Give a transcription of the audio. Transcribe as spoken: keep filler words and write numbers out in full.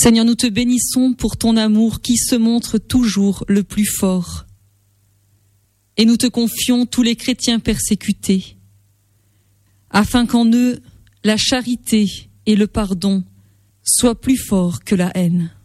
Seigneur, nous te bénissons pour ton amour qui se montre toujours le plus fort. Et nous te confions tous les chrétiens persécutés, afin qu'en eux, la charité et le pardon soient plus forts que la haine.